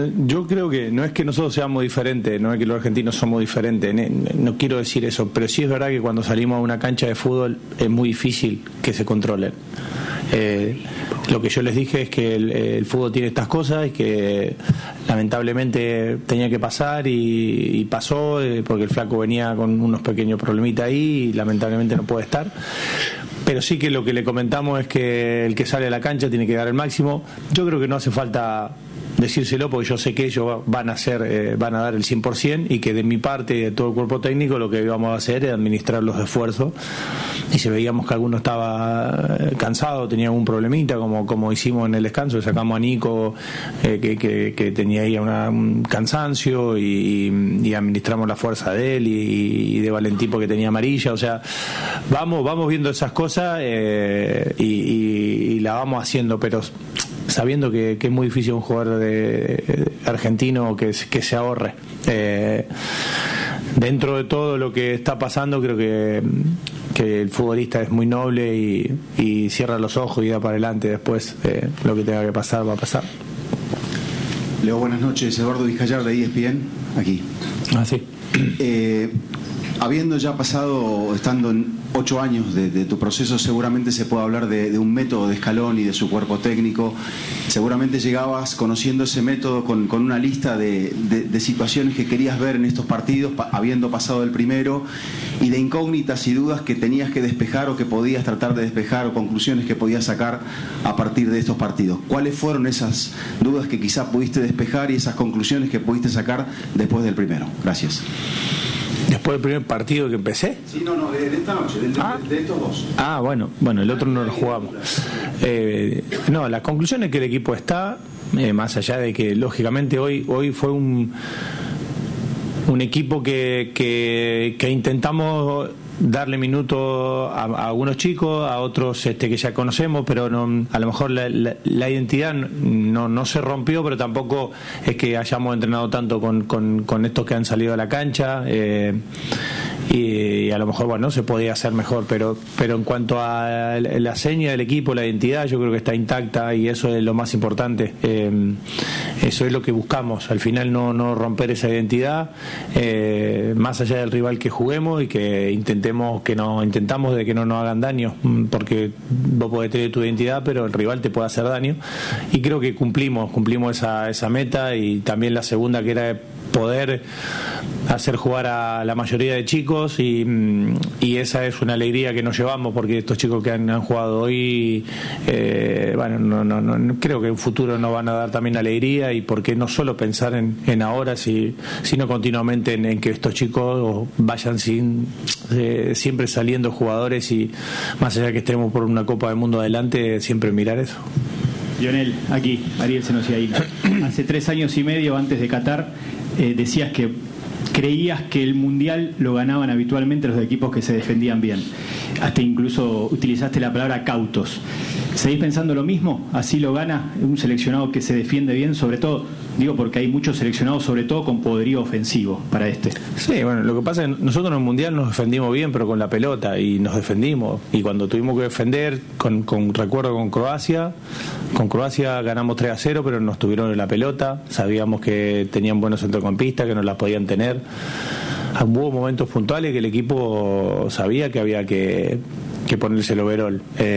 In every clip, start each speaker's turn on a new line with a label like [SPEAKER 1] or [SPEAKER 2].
[SPEAKER 1] yo creo que no es que nosotros seamos diferentes, no es que los argentinos somos diferentes, no quiero decir eso, pero sí es verdad que cuando salimos a una cancha de fútbol es muy difícil que se controlen. Lo que yo les dije es que el fútbol tiene estas cosas y que lamentablemente tenía que pasar y pasó, porque el flaco venía con unos pequeños problemitas ahí y lamentablemente no puede estar. Pero sí que lo que le comentamos es que el que sale a la cancha tiene que dar el máximo. Yo creo que no hace falta decírselo, porque yo sé que ellos van a dar el 100%, y que de mi parte y de todo el cuerpo técnico lo que vamos a hacer es administrar los esfuerzos, y si veíamos que alguno estaba cansado, tenía algún problemita, como hicimos en el descanso, sacamos a Nico que tenía ahí un cansancio, y administramos la fuerza de él y de Valentín porque tenía amarilla. O sea, vamos viendo esas cosas y la vamos haciendo, pero sabiendo que es muy difícil un jugador argentino que se ahorre. Dentro de todo lo que está pasando, creo que el futbolista es muy noble y cierra los ojos y da para adelante. Después lo que tenga que pasar va a pasar.
[SPEAKER 2] Leo, buenas noches. Eduardo Vizcayar de ESPN, aquí.
[SPEAKER 1] Sí.
[SPEAKER 2] Habiendo ya pasado, estando en 8 años de tu proceso, seguramente se puede hablar de un método de Scaloni y de su cuerpo técnico. Seguramente llegabas conociendo ese método con una lista de situaciones que querías ver en estos partidos, habiendo pasado el primero, y de incógnitas y dudas que tenías que despejar o que podías tratar de despejar, o conclusiones que podías sacar a partir de estos partidos. ¿Cuáles fueron esas dudas que quizá pudiste despejar y esas conclusiones que pudiste sacar después del primero? Gracias.
[SPEAKER 1] ¿Después del primer partido que empecé?
[SPEAKER 2] Sí, no, de esta noche, de estos dos.
[SPEAKER 1] Bueno, el otro no lo jugamos. No, la conclusión es que el equipo está, más allá de que lógicamente hoy fue un equipo que intentamos darle minutos a algunos chicos, a otros que ya conocemos, pero no, a lo mejor la identidad no se rompió, pero tampoco es que hayamos entrenado tanto con estos que han salido a la cancha, y a lo mejor se podía hacer mejor, pero en cuanto a la seña del equipo, la identidad, yo creo que está intacta, y eso es lo más importante. Eso es lo que buscamos, al final no romper esa identidad, más allá del rival que juguemos, y que intentamos de que no nos hagan daño, porque vos podés tener tu identidad, pero el rival te puede hacer daño, y creo que cumplimos esa meta, y también la segunda, que era poder hacer jugar a la mayoría de chicos, y esa es una alegría que nos llevamos, porque estos chicos que han jugado hoy, no creo que en futuro nos van a dar también alegría, y porque no solo pensar en ahora, sino continuamente en que estos chicos vayan siempre saliendo jugadores, y más allá que estemos por una Copa del Mundo adelante, siempre mirar eso.
[SPEAKER 3] Lionel, aquí, Ariel Senosiaín. Hace 3 años y medio, antes de Qatar, decías que creías que el Mundial lo ganaban habitualmente los equipos que se defendían bien. Hasta incluso utilizaste la palabra cautos. ¿Seguís pensando lo mismo? ¿Así lo gana un seleccionado que se defiende bien? Sobre todo, digo porque hay muchos seleccionados, sobre todo con poderío ofensivo para este.
[SPEAKER 1] Sí, bueno, lo que pasa es que nosotros en el Mundial nos defendimos bien, pero con la pelota, y nos defendimos. Y cuando tuvimos que defender, recuerdo con Croacia ganamos 3-0, pero nos tuvieron en la pelota. Sabíamos que tenían buenos centrocampistas, que nos la podían tener. Hubo momentos puntuales que el equipo sabía que había que ponerse el overall.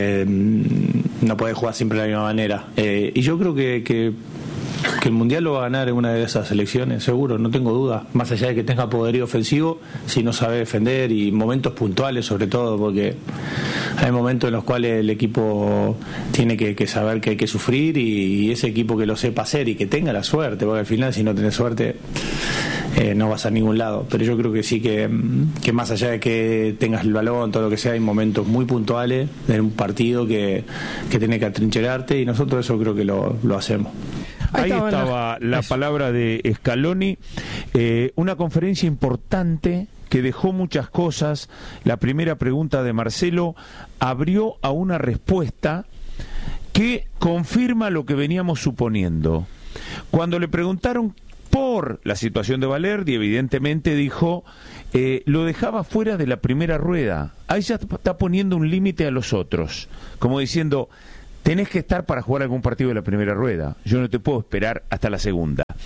[SPEAKER 1] No puede jugar siempre de la misma manera. Y yo creo que el Mundial lo va a ganar en una de esas selecciones, seguro, no tengo duda. Más allá de que tenga poderío ofensivo, si no sabe defender, y momentos puntuales sobre todo, porque hay momentos en los cuales el equipo tiene que saber que hay que sufrir, y ese equipo que lo sepa hacer y que tenga la suerte, porque al final si no tenés suerte no vas a ningún lado. Pero yo creo que sí, que más allá de que tengas el balón, todo lo que sea, hay momentos muy puntuales en un partido que tenés que atrincherarte, y nosotros eso creo que lo hacemos.
[SPEAKER 4] Ahí estaba la palabra de Scaloni, una conferencia importante que dejó muchas cosas. La primera pregunta de Marcelo abrió a una respuesta que confirma lo que veníamos suponiendo. Cuando le preguntaron por la situación de Valerdi, evidentemente dijo, lo dejaba fuera de la primera rueda. Ahí ya está poniendo un límite a los otros, como diciendo, tenés que estar para jugar algún partido de la primera rueda, yo no te puedo esperar hasta la segunda.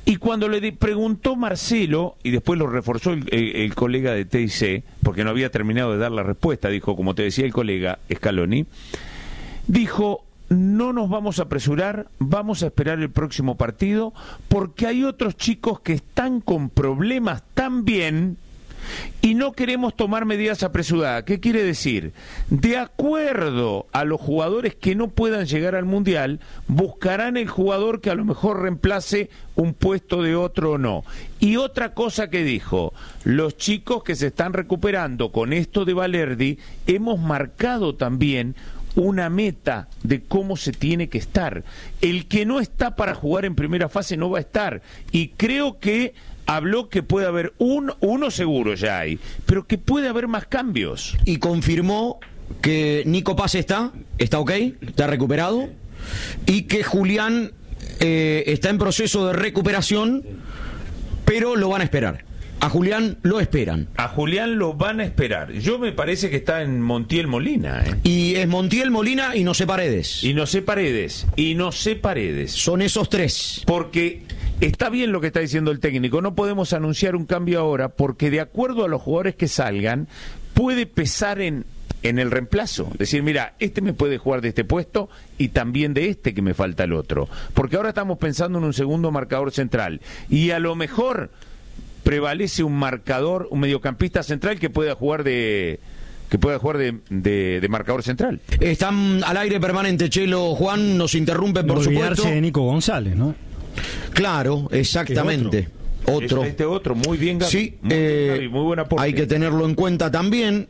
[SPEAKER 4] Y cuando le preguntó Marcelo, y después lo reforzó el colega de TIC, porque no había terminado de dar la respuesta, dijo, como te decía el colega Scaloni, dijo, no nos vamos a apresurar, vamos a esperar el próximo partido, porque hay otros chicos que están con problemas también y no queremos tomar medidas apresuradas. ¿Qué quiere decir? De acuerdo a los jugadores que no puedan llegar al Mundial, buscarán el jugador que a lo mejor reemplace un puesto de otro o no. Y otra cosa que dijo, los chicos que se están recuperando con esto de Valerdi, hemos marcado también una meta de cómo se tiene que estar. El que no está para jugar en primera fase no va a estar. Y creo que habló que puede haber uno seguro ya hay, pero que puede haber más cambios.
[SPEAKER 5] Y confirmó que Nico Paz está ok, está recuperado, y que Julián está en proceso de recuperación, pero lo van a esperar. A Julián lo esperan.
[SPEAKER 4] A Julián lo van a esperar. Yo me parece que está en Montiel Molina.
[SPEAKER 5] Y es Montiel Molina y no sé Paredes.
[SPEAKER 4] Y no sé Paredes.
[SPEAKER 5] Son esos tres.
[SPEAKER 4] Porque está bien lo que está diciendo el técnico. No podemos anunciar un cambio ahora porque de acuerdo a los jugadores que salgan, puede pesar en el reemplazo. Decir, mira, este me puede jugar de este puesto y también de este que me falta el otro. Porque ahora estamos pensando en un segundo marcador central. Y a lo mejor prevalece un marcador, un mediocampista central que pueda jugar de marcador central.
[SPEAKER 5] Están al aire permanente, Chelo, Juan, nos interrumpe por supuesto.
[SPEAKER 3] De Nico González, ¿no?
[SPEAKER 5] Claro, exactamente.
[SPEAKER 4] Otro, muy bien, Gaby.
[SPEAKER 5] Sí,
[SPEAKER 4] muy buen aporte.
[SPEAKER 5] Hay que tenerlo en cuenta también.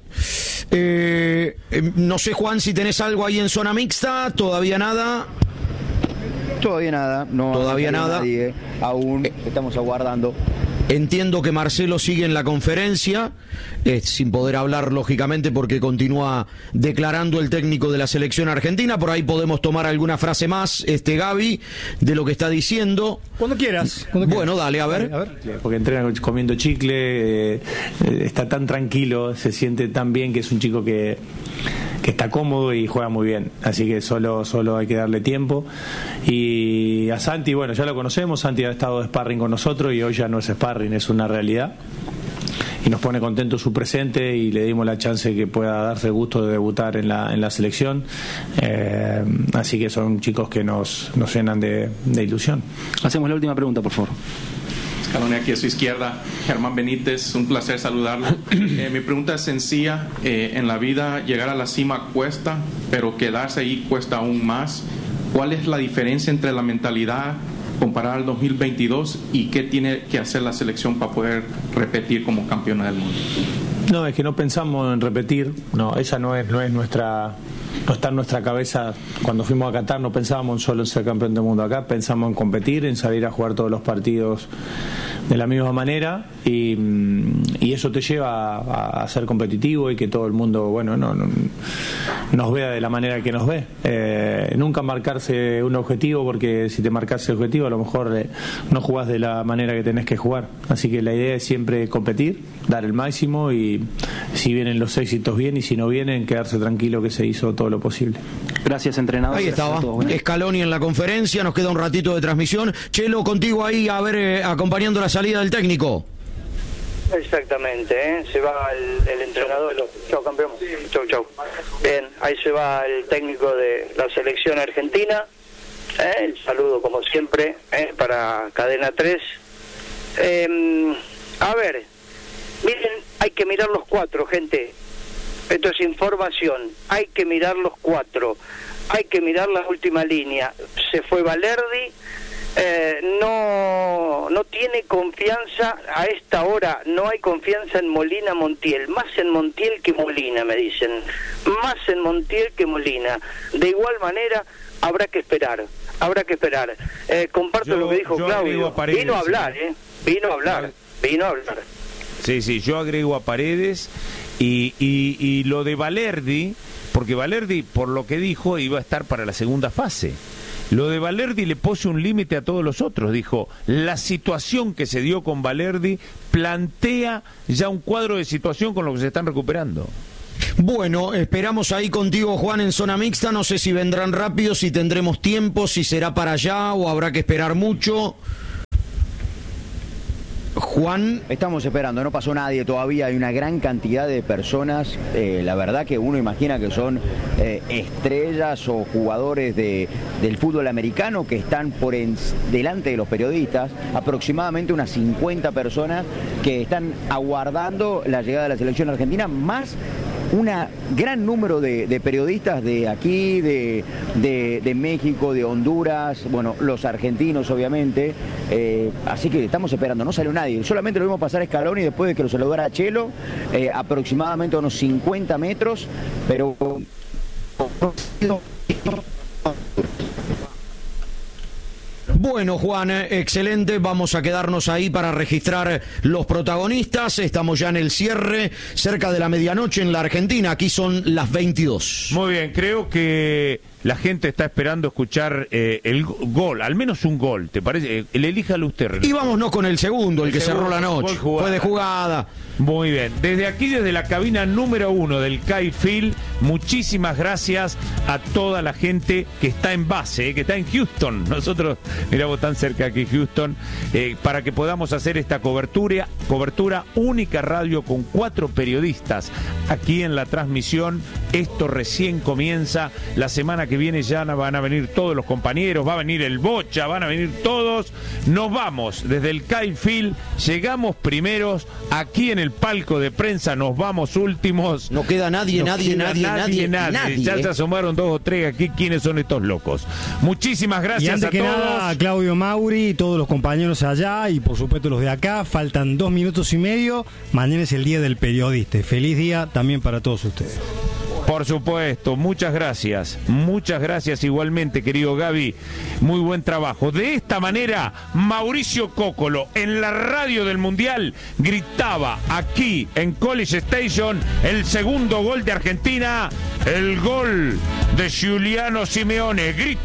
[SPEAKER 5] No sé, Juan, si tenés algo ahí en zona mixta, todavía nada.
[SPEAKER 6] Todavía nada, no.
[SPEAKER 5] Todavía nada.
[SPEAKER 6] Nadie, aún estamos aguardando.
[SPEAKER 5] Entiendo que Marcelo sigue en la conferencia, sin poder hablar lógicamente porque continúa declarando el técnico de la selección argentina. Por ahí podemos tomar alguna frase más, Gaby, de lo que está diciendo.
[SPEAKER 3] Cuando quieras.
[SPEAKER 5] Bueno, dale, a ver.
[SPEAKER 1] Porque entrena comiendo chicle, está tan tranquilo, se siente tan bien, que es un chico que está cómodo y juega muy bien, así que solo hay que darle tiempo. Y a Santi, bueno, ya lo conocemos, Santi ha estado de sparring con nosotros y hoy ya no es sparring, es una realidad, y nos pone contento su presente y le dimos la chance que pueda darse el gusto de debutar en la selección, así que son chicos que nos llenan de ilusión.
[SPEAKER 7] Hacemos la última pregunta, por favor.
[SPEAKER 8] Scaloni, aquí a su izquierda, Germán Benítez, un placer saludarlo. Mi pregunta es sencilla. En la vida llegar a la cima cuesta, pero quedarse ahí cuesta aún más. ¿Cuál es la diferencia entre la mentalidad comparada al 2022 y qué tiene que hacer la selección para poder repetir como campeona del mundo?
[SPEAKER 1] No, es que no pensamos en repetir, no, esa no es nuestra, no está en nuestra cabeza. Cuando fuimos a Qatar no pensábamos solo en ser campeón del mundo acá, pensamos en competir, en salir a jugar todos los partidos de la misma manera, y eso te lleva a ser competitivo y que todo el mundo, bueno, nos vea de la manera que nos ve. Nunca marcarse un objetivo, porque si te marcas el objetivo a lo mejor no jugás de la manera que tenés que jugar. Así que la idea es siempre competir, dar el máximo, y si vienen los éxitos bien, y si no vienen, quedarse tranquilo que se hizo todo lo posible.
[SPEAKER 7] Gracias, entrenador.
[SPEAKER 5] Ahí estaba Scaloni en la conferencia, nos queda un ratito de transmisión. Chelo, contigo ahí, a ver, acompañando la salida del técnico.
[SPEAKER 9] Exactamente, se va el entrenador. Chau, campeón. Chau. Bien, ahí se va el técnico de la selección argentina. El saludo como siempre para Cadena 3. A ver, miren, hay que mirar los cuatro, gente. Esto es información. Hay que mirar los cuatro. Hay que mirar la última línea. Se fue Valerdi. No tiene confianza a esta hora, no hay confianza en Molina Montiel, más en Montiel que Molina, me dicen, más en Montiel que Molina. De igual manera habrá que esperar. Comparto lo que dijo Claudio. Vino a hablar.
[SPEAKER 4] Sí, yo agrego a Paredes y lo de Valerdi, porque Valerdi, por lo que dijo, iba a estar para la segunda fase. Lo de Valerdi le puso un límite a todos los otros. Dijo, la situación que se dio con Valerdi plantea ya un cuadro de situación con lo que se están recuperando.
[SPEAKER 5] Bueno, esperamos ahí contigo, Juan, en zona mixta. No sé si vendrán rápido, si tendremos tiempo, si será para allá o habrá que esperar mucho. Juan.
[SPEAKER 6] Estamos esperando, no pasó nadie todavía, hay una gran cantidad de personas, la verdad que uno imagina que son estrellas o jugadores del fútbol americano que están delante de los periodistas, aproximadamente unas 50 personas que están aguardando la llegada de la selección argentina, más un gran número de periodistas de aquí, de México, de Honduras, bueno, los argentinos obviamente, así que estamos esperando, no salió nadie, solamente lo vimos pasar a Scaloni después de que lo saludara a Chelo, aproximadamente a unos 50 metros, pero...
[SPEAKER 5] Bueno, Juan, excelente. Vamos a quedarnos ahí para registrar los protagonistas. Estamos ya en el cierre, cerca de la medianoche en la Argentina. Aquí son las 22.
[SPEAKER 4] Muy bien, creo que la gente está esperando escuchar el gol, al menos un gol, ¿te parece? Elíjalo usted, Renato.
[SPEAKER 5] Y vámonos con el segundo, el que cerró la noche. Fue de jugada.
[SPEAKER 4] Muy bien. Desde aquí, desde la cabina número 1 del Kyle Field, muchísimas gracias a toda la gente que está en base, que está en Houston. Nosotros miramos tan cerca aquí Houston, para que podamos hacer esta cobertura única radio con 4 periodistas aquí en la transmisión. Esto recién comienza. La semana que viene ya van a venir todos los compañeros, va a venir el Bocha, van a venir todos. Nos vamos desde el Kyle Field, llegamos primeros, aquí en el palco de prensa nos vamos últimos.
[SPEAKER 5] No queda nadie.
[SPEAKER 4] Ya se asomaron 2 o 3 aquí. ¿Quiénes son estos locos? Muchísimas gracias a todos.
[SPEAKER 10] Nada, a Claudio Mauri y todos los compañeros allá y por supuesto los de acá. Faltan 2 minutos y medio. Mañana es el día del periodista. Feliz día también para todos ustedes.
[SPEAKER 4] Por supuesto, muchas gracias igualmente, querido Gaby, muy buen trabajo. De esta manera, Mauricio Cóccolo, en la radio del Mundial, gritaba aquí en College Station el segundo gol de Argentina, el gol de Giuliano Simeone.